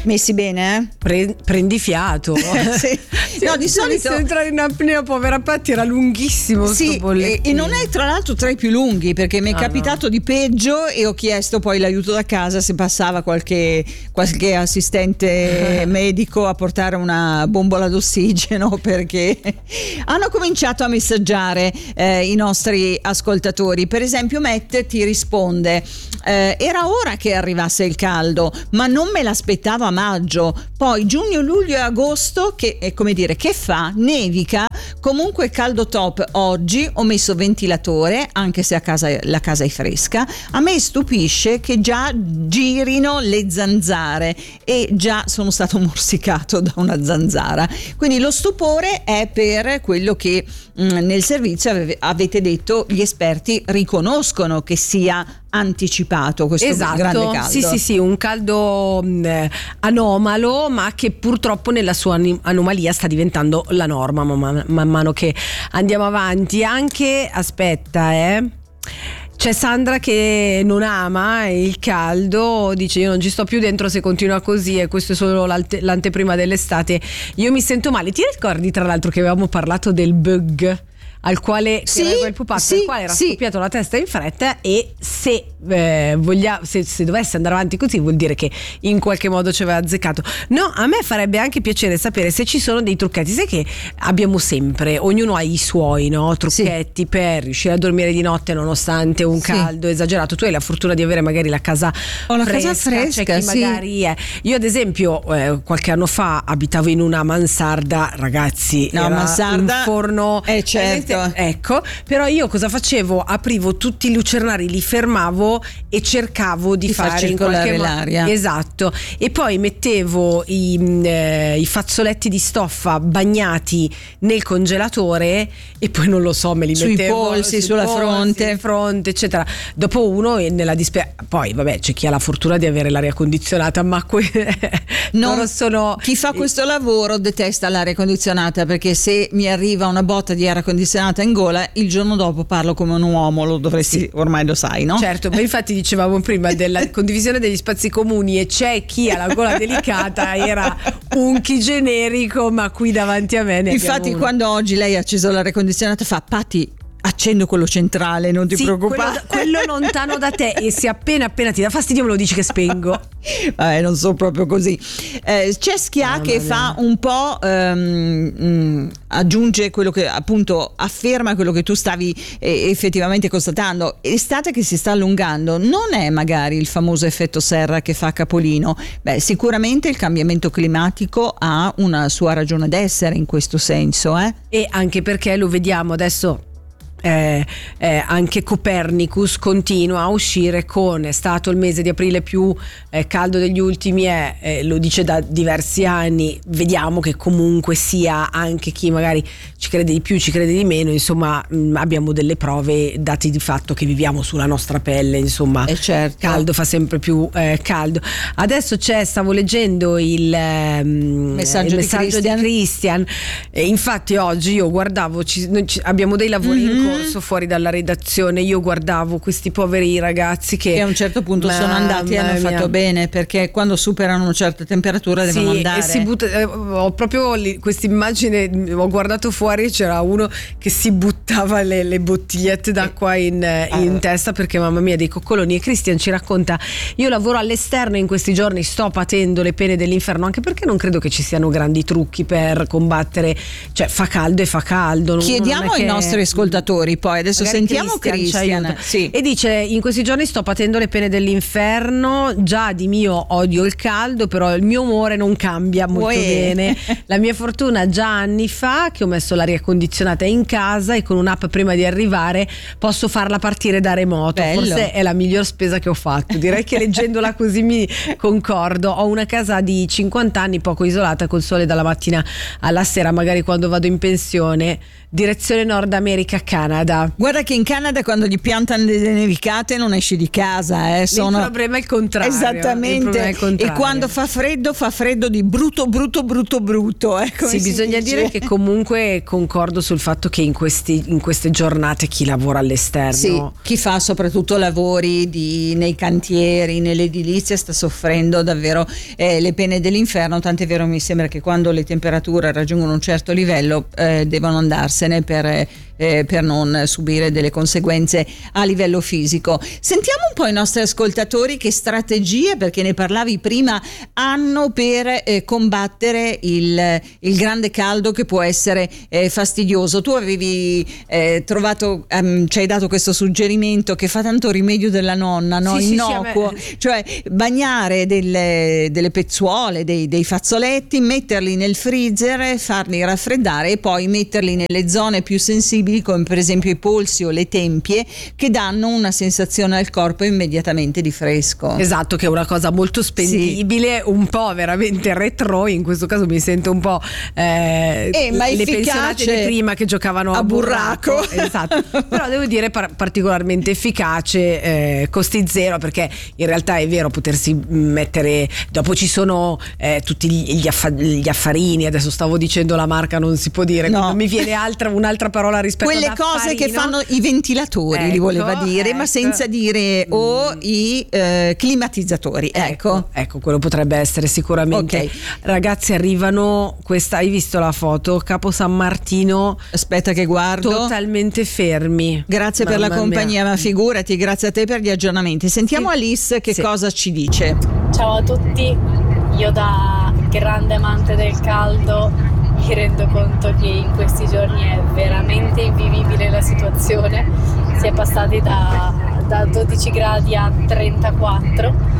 Messi bene, Prendi fiato. sì. No, di solito entrare in apnea, povera Patti, era lunghissimo. sì, e non è tra l'altro tra i più lunghi, perché mi è capitato di peggio e ho chiesto poi l'aiuto da casa se passava qualche assistente medico a portare una bombola d'ossigeno, perché hanno cominciato a messaggiare i nostri ascoltatori. Per esempio Matt ti risponde: era ora che arrivasse il caldo, ma non me l'aspettavo a maggio. Poi giugno, luglio e agosto, che è come dire, che fa? Nevica. Comunque caldo top oggi, ho messo ventilatore anche se la casa è fresca. A me stupisce che già girino le zanzare e già sono stato morsicato da una zanzara. Quindi lo stupore è per quello che nel servizio avete detto, gli esperti riconoscono che sia anticipato questo grande caldo. Sì, un caldo anomalo, ma che purtroppo nella sua anomalia sta diventando la norma man mano che andiamo avanti. Anche c'è Sandra che non ama il caldo, dice: io non ci sto più dentro se continua così, e questo è solo l'anteprima dell'estate, io mi sento male. Ti ricordi tra l'altro che avevamo parlato del bug al quale il pupazzo, al quale era scoppiato la testa in fretta, e se dovesse andare avanti così vuol dire che in qualche modo ci aveva azzeccato. No, a me farebbe anche piacere sapere se ci sono dei trucchetti. Sai che abbiamo sempre, ognuno ha i suoi trucchetti per riuscire a dormire di notte nonostante un caldo esagerato. Tu hai la fortuna di avere magari la casa fresca, c'è chi magari io ad esempio qualche anno fa abitavo in una mansarda, ragazzi, era mansarda, un forno, certo. Ecco, però io cosa facevo? Aprivo tutti i lucernari, li fermavo e cercavo di fare circolare l'aria. Esatto. E poi mettevo i fazzoletti di stoffa bagnati nel congelatore, e poi non lo so, me li mettevo sui polsi, sulla fronte, eccetera. Dopo uno nella poi vabbè, c'è chi ha la fortuna di avere l'aria condizionata, ma chi fa questo lavoro detesta l'aria condizionata, perché se mi arriva una botta di aria condizionata in gola, il giorno dopo parlo come un uomo, lo dovresti, ormai lo sai, no? Certo, ma infatti dicevamo prima della condivisione degli spazi comuni, e c'è chi ha la gola delicata, era un chi generico, ma qui davanti a me infatti quando oggi lei ha acceso l'aria condizionata fa: Patti, accendo quello centrale, non ti preoccupare. Quello lontano da te, e se appena ti dà fastidio me lo dici che spengo. Non so proprio così. C'è Schia che fa un po' aggiunge quello che appunto afferma quello che tu stavi effettivamente constatando. Estate che si sta allungando non è magari il famoso effetto serra che fa capolino. Sicuramente il cambiamento climatico ha una sua ragione d'essere in questo senso, e anche perché lo vediamo adesso. Anche Copernicus continua a uscire con: è stato il mese di aprile più caldo degli ultimi, lo dice da diversi anni. Vediamo che comunque sia, anche chi magari ci crede di più, ci crede di meno, insomma abbiamo delle prove, dati di fatto che viviamo sulla nostra pelle, insomma. Certo. Caldo fa sempre più caldo. Adesso stavo leggendo il messaggio di Christian. Infatti oggi io guardavo, abbiamo dei lavori in corso fuori dalla redazione, io guardavo questi poveri ragazzi che a un certo punto sono andati e hanno fatto bene, perché quando superano una certa temperatura devono andare. E ho proprio questa immagine, ho guardato fuori e c'era uno che si buttava le bottigliette d'acqua in testa, perché mamma mia, dei coccoloni. E Christian ci racconta: io lavoro all'esterno in questi giorni, sto patendo le pene dell'inferno, anche perché non credo che ci siano grandi trucchi per combattere, cioè fa caldo e fa caldo. Chiediamo ai nostri ascoltatori, poi adesso sentiamo Christian. Sì. E dice: in questi giorni sto patendo le pene dell'inferno, già di mio odio il caldo, però il mio umore non cambia molto bene. La mia fortuna, già anni fa che ho messo l'aria condizionata in casa, e con un'app prima di arrivare posso farla partire da remoto. Bello. Forse è la miglior spesa che ho fatto, direi che leggendola così mi concordo. Ho una casa di 50 anni, poco isolata, col sole dalla mattina alla sera, magari quando vado in pensione, direzione Nord America, Canada. Canada. Guarda che in Canada quando gli piantano delle nevicate non esci di casa, Il problema è il contrario. Esattamente. E quando fa freddo di brutto. Sì, bisogna dire che comunque concordo sul fatto che in queste giornate chi lavora all'esterno, sì, chi fa soprattutto lavori nei cantieri, nell'edilizia, sta soffrendo davvero le pene dell'inferno, tant'è vero mi sembra che quando le temperature raggiungono un certo livello devono andarsene per non subire delle conseguenze a livello fisico. Sentiamo un po' i nostri ascoltatori che strategie, perché ne parlavi prima, hanno per combattere il grande caldo che può essere fastidioso. Tu avevi trovato, ci hai dato questo suggerimento che fa tanto rimedio della nonna, no? Sì, innocuo, cioè bagnare delle pezzuole, dei fazzoletti, metterli nel freezer, farli raffreddare e poi metterli nelle zone più sensibili, come per esempio i polsi o le tempie, che danno una sensazione al corpo immediatamente di fresco. Esatto, che è una cosa molto spendibile, sì, un po' veramente retro. In questo caso mi sento un po' ma le pensionate di prima che giocavano a burraco. Esatto. Però devo dire particolarmente efficace, costi zero, perché in realtà è vero, potersi mettere, dopo ci sono tutti gli affarini, adesso stavo dicendo la marca, non si può dire, non mi viene un'altra parola rispetto quelle ad cose affarino, che fanno i ventilatori, li voleva dire, ma senza dire i climatizzatori. Ecco, quello potrebbe essere sicuramente. Okay. Ragazzi, arrivano hai visto la foto? Capo San Martino. Aspetta che guardo. Totalmente fermi. Grazie per la compagnia, ma figurati, grazie a te per gli aggiornamenti. Sentiamo Alice che cosa ci dice. Ciao a tutti, io da grande amante del caldo mi rendo conto che in questi giorni è veramente invivibile la situazione. Si è passati da 12 gradi a 34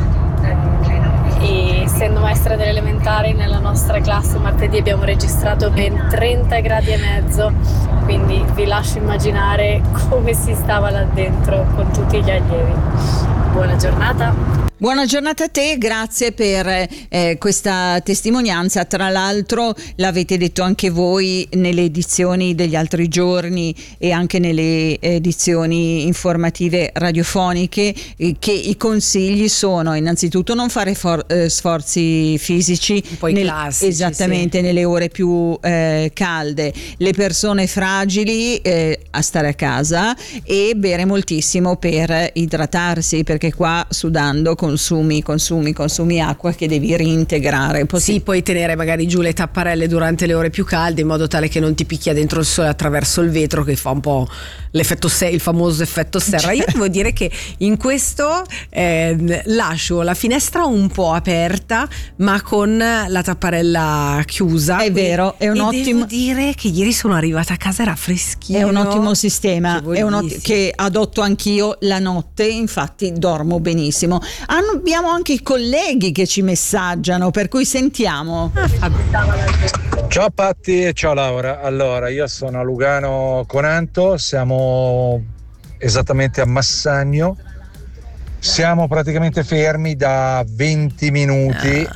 e essendo maestra dell'elementare nella nostra classe martedì abbiamo registrato ben 30 gradi e mezzo, quindi vi lascio immaginare come si stava là dentro con tutti gli allievi. Buona giornata. Buona giornata a te, grazie per questa testimonianza. Tra l'altro l'avete detto anche voi nelle edizioni degli altri giorni e anche nelle edizioni informative radiofoniche, che i consigli sono innanzitutto non fare sforzi fisici, poi classici, esattamente, sì, nelle ore più calde, le persone fragili a stare a casa e bere moltissimo per idratarsi, perché qua sudando consumi acqua che devi reintegrare. Sì, puoi tenere magari giù le tapparelle durante le ore più calde in modo tale che non ti picchia dentro il sole attraverso il vetro, che fa un po' il famoso effetto serra. Io devo dire che in questo lascio la finestra un po' aperta ma con la tapparella chiusa. È vero, è un ottimo. Devo dire che ieri sono arrivata a casa, era freschino. È un ottimo sistema, che adotto anch'io la notte, infatti dormo benissimo. Abbiamo anche i colleghi che ci messaggiano, per cui sentiamo. Ciao Patti e ciao Laura. Allora, io sono a Lugano Conanto, siamo esattamente a Massagno, siamo praticamente fermi da 20 minuti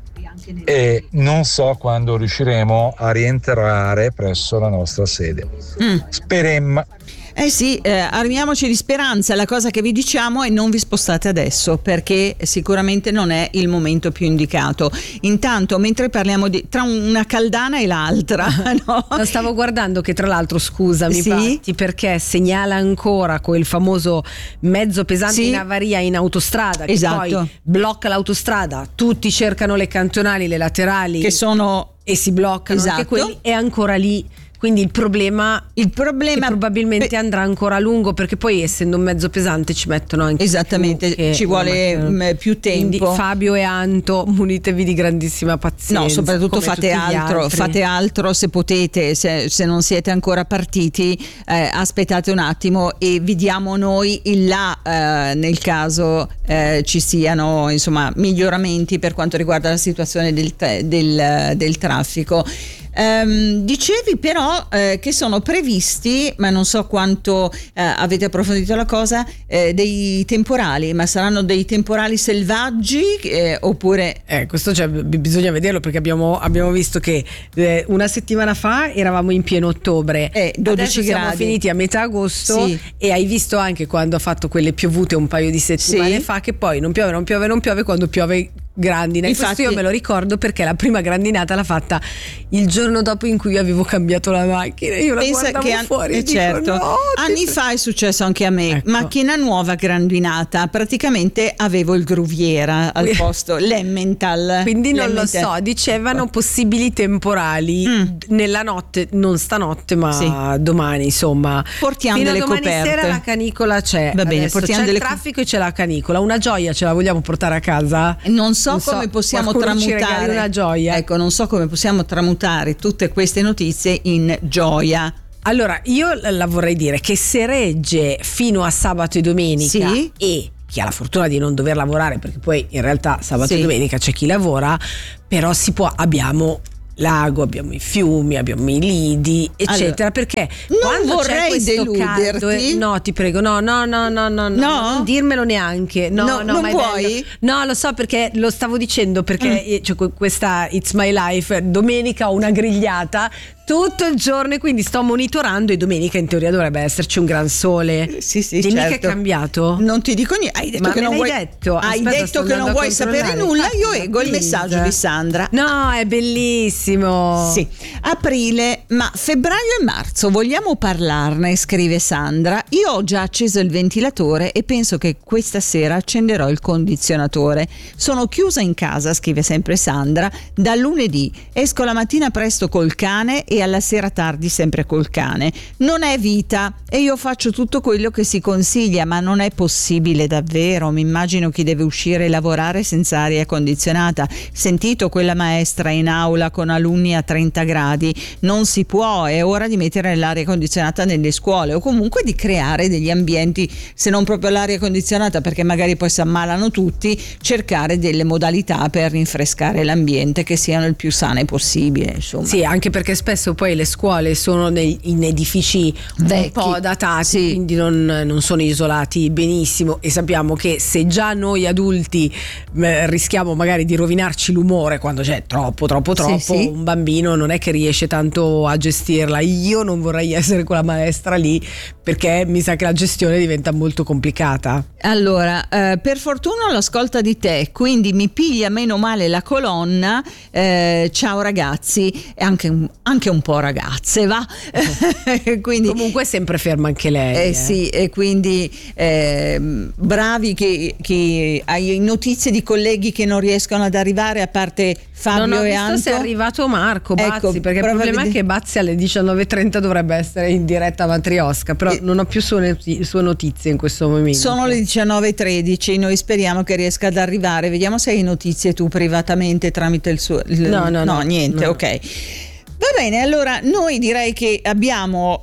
e non so quando riusciremo a rientrare presso la nostra sede. Speriamo. Sì, armiamoci di speranza. La cosa che vi diciamo è non vi spostate adesso, perché sicuramente non è il momento più indicato. Intanto, mentre parliamo tra una caldana e l'altra, no? Lo stavo guardando, che tra l'altro, scusami, sì? Patti, perché segnala ancora quel famoso mezzo pesante in avaria in autostrada, che poi blocca l'autostrada, tutti cercano le cantonali, le laterali che sono e si bloccano, anche quelli, è ancora lì. Quindi il problema probabilmente andrà ancora a lungo, perché poi essendo un mezzo pesante ci mettono anche ci vuole più tempo. Quindi Fabio e Anto, munitevi di grandissima pazienza. No, soprattutto fate altro se potete, se non siete ancora partiti, aspettate un attimo e vi diamo noi il là nel caso ci siano miglioramenti per quanto riguarda la situazione del traffico. Dicevi però che sono previsti, ma non so quanto avete approfondito la cosa, dei temporali, ma saranno dei temporali selvaggi oppure... Questo bisogna vederlo, perché abbiamo visto che una settimana fa eravamo in pieno ottobre, 12 adesso siamo gradi. finiti a metà agosto, Sì. e hai visto anche quando ha fatto quelle piovute un paio di settimane Sì. fa, che poi non piove, quando piove grandina. Infatti, questo io me lo ricordo perché la prima grandinata l'ha fatta il giorno dopo in cui io avevo cambiato la macchina. Io la guardavo fuori e dico, certo, no, anni fa è successo anche a me. Ecco. Macchina nuova grandinata, praticamente avevo il gruviera al posto, l'Emmental. Quindi non lo so, dicevano possibili temporali nella notte, non stanotte ma Sì. domani, insomma. Portiamo fino a delle domani coperte. sera la canicola c'è. Va bene, Adesso portiamo c'è delle il traffico e c'è la canicola. Una gioia ce la vogliamo portare a casa? Non so come possiamo qualcuno ci regali tramutare una gioia. Ecco, non so come possiamo tramutare tutte queste notizie in gioia. Allora, io la vorrei dire che se regge fino a sabato e domenica, Sì. e chi ha la fortuna di non dover lavorare, perché poi in realtà sabato Sì. e domenica c'è chi lavora, però abbiamo lago, abbiamo i fiumi, abbiamo i lidi, eccetera, perché non quando vorrei c'è questo deluderti. caldo, no, ti prego, no, non dirmelo neanche, No, non ma è vuoi? bello. No, lo so, perché lo stavo dicendo, perché cioè, questa It's My Life, domenica ho una grigliata tutto il giorno e quindi sto monitorando, e domenica in teoria dovrebbe esserci un gran sole. Sì, Dimmi certo. che è cambiato. Non ti dico niente, hai detto Ma che me non l'hai vuoi detto? Hai Aspetta, detto sto che non andando a vuoi sapere controllare. nulla, io leggo il Please. messaggio di Sandra. No, è bellissimo. Sì, aprile, ma febbraio e marzo vogliamo parlarne, scrive Sandra. Io ho già acceso il ventilatore e penso che questa sera accenderò il condizionatore. Sono chiusa in casa, scrive sempre Sandra, da lunedì. Esco la mattina presto col cane e alla sera tardi sempre col cane. Non è vita e io faccio tutto quello che si consiglia, ma non è possibile davvero. Mi immagino chi deve uscire e lavorare senza aria condizionata. Sentito quella maestra in aula con alunni a 30 gradi, non si può, è ora di mettere l'aria condizionata nelle scuole o comunque di creare degli ambienti, se non proprio l'aria condizionata perché magari poi si ammalano tutti, cercare delle modalità per rinfrescare l'ambiente che siano il più sane possibile, insomma. Sì, anche perché spesso poi le scuole sono in edifici Vecchi. un po' datati, Sì. quindi non sono isolati benissimo, e sappiamo che se già noi adulti rischiamo magari di rovinarci l'umore quando c'è troppo, sì. un bambino non è che riesce tanto a gestirla. Io non vorrei essere quella maestra lì, perché mi sa che la gestione diventa molto complicata. Allora, per fortuna ho l'ascolta di te, quindi mi piglia meno male la colonna. Ciao ragazzi, e anche un po' ragazze, va? Quindi, Comunque è sempre ferma anche lei. sì, e quindi bravi che hai notizie di colleghi che non riescono ad arrivare, a parte Fabio non ho e visto Anto. se è arrivato Marco Bazzi, Ecco, perché il prova a problema è vedere. che Bazzi alle 19.30 dovrebbe essere in diretta a Matriosca, però non ho più sue notizie in questo momento. Sono le 19:13, noi speriamo che riesca ad arrivare. Vediamo se hai notizie tu privatamente tramite il suo... No, niente, no. Ok. Va bene, allora noi direi che abbiamo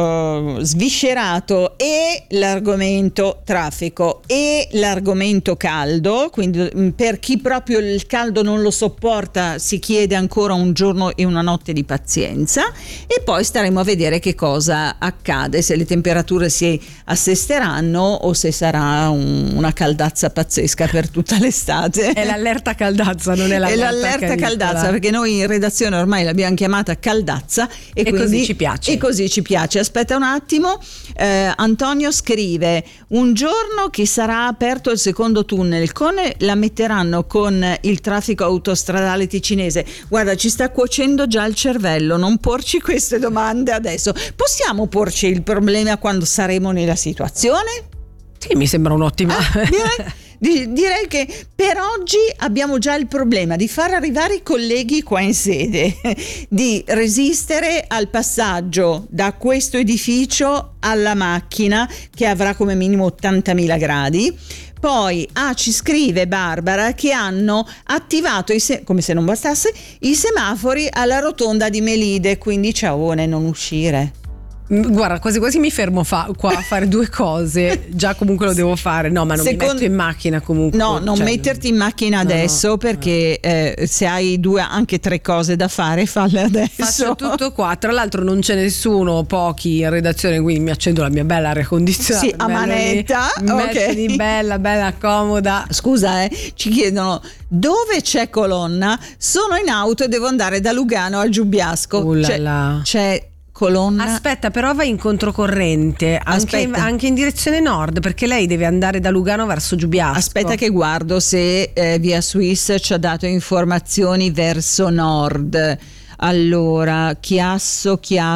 sviscerato e l'argomento traffico e l'argomento caldo, quindi per chi proprio il caldo non lo sopporta si chiede ancora un giorno e una notte di pazienza, e poi staremo a vedere che cosa accade, se le temperature si assesteranno o se sarà una caldazza pazzesca per tutta l'estate. È l'allerta caldazza, non è l'allerta È l'allerta canicola. caldazza, perché noi in redazione ormai l'abbiamo chiamata caldazza e quindi, così ci piace. E così ci piace. Aspetta un attimo, Antonio scrive: un giorno che sarà aperto il secondo tunnel, la metteranno con il traffico autostradale ticinese. Guarda, ci sta cuocendo già il cervello, non porci queste domande adesso. Possiamo porci il problema quando saremo nella situazione? Sì, mi sembra un'ottima. Direi che per oggi abbiamo già il problema di far arrivare i colleghi qua in sede, di resistere al passaggio da questo edificio alla macchina che avrà come minimo 80.000 gradi. Poi ci scrive Barbara che hanno attivato, come se non bastasse, i semafori alla rotonda di Melide, quindi ciaone, non uscire. Guarda, quasi quasi mi fermo qua a fare due cose. Già comunque lo devo fare. No, ma non mi metto in macchina comunque. No, non metterti in macchina adesso, perché se hai anche 3 cose da fare, falle adesso. Faccio tutto qua. Tra l'altro non c'è nessuno, pochi in redazione, quindi mi accendo la mia bella aria condizionata. Sì, a manetta. Ok. Bella, comoda. Scusa, ci chiedono dove c'è colonna. Sono in auto e devo andare da Lugano a Giubiasco. C'è colonna. Aspetta, però vai in controcorrente anche in direzione nord, perché lei deve andare da Lugano verso Giubiasco. Aspetta che guardo se Via Swiss ci ha dato informazioni verso nord. Allora, Chiasso,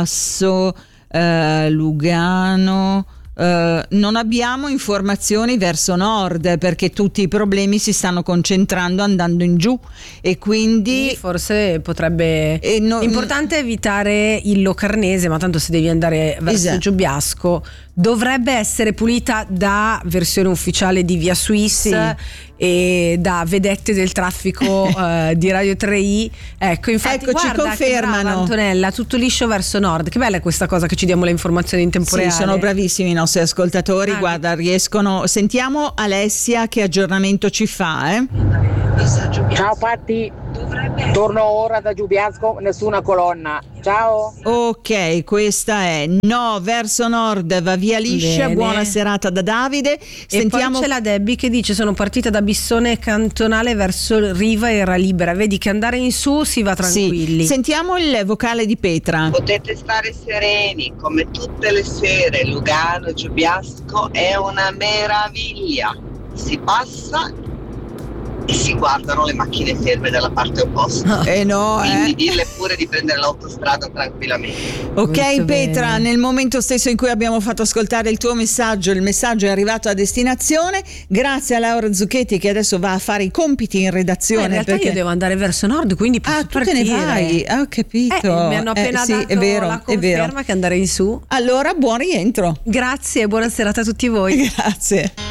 Lugano. Non abbiamo informazioni verso nord, perché tutti i problemi si stanno concentrando andando in giù, e quindi forse potrebbe l'importante è evitare il Locarnese, ma tanto se devi andare verso Giubiasco dovrebbe essere pulita da versione ufficiale di Via Swiss e da vedette del traffico di Radio 3i. Ecco, infatti, ecco, guarda, ci confermano, che brava, Antonella, tutto liscio verso nord. Che bella è questa cosa che ci diamo le informazioni in tempo reale. Sono bravissimi i nostri ascoltatori. Guarda, riescono. Sentiamo Alessia che aggiornamento ci fa. Ciao Patti, torno ora da Giubiasco, nessuna colonna. Ciao. Ok, questa è no, verso nord va via liscia. Bene. Buona serata da Davide. Sentiamo. E poi c'è la Debbie che dice: sono partita da Bissone Cantonale verso Riva, era libera. Vedi che andare in su si va tranquilli. Sì. Sentiamo il vocale di Petra. Potete stare sereni, come tutte le sere Lugano Giubiasco è una meraviglia. Si passa e si guardano le macchine ferme dalla parte opposta. Quindi dirle pure di prendere l'autostrada tranquillamente. Ok, molto Petra, bene. nel momento stesso in cui abbiamo fatto ascoltare il tuo messaggio, il messaggio è arrivato a destinazione. Grazie a Laura Zucchetti che adesso va a fare i compiti in redazione. In realtà io devo andare verso nord, quindi posso tu partire. te ne vai. Ho capito. Mi hanno appena dato è vero, la conferma che andare in su. Allora, buon rientro. Grazie e buona serata a tutti voi. Grazie.